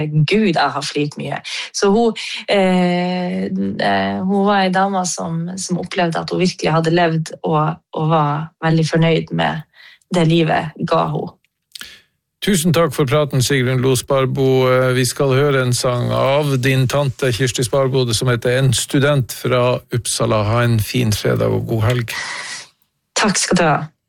Gud, jeg har flirt mye. Så hun var en dame som opplevde at hun virkelig hadde levd og var veldig fornøyd med det livet ga hun. Tusen takk for praten, Sigrun Lo Sparbo. Vi skal høre en sang av din tante Kirsti Sparbo som heter En student fra Uppsala. Ha en fin fredag og god helg. Takk skal du ha.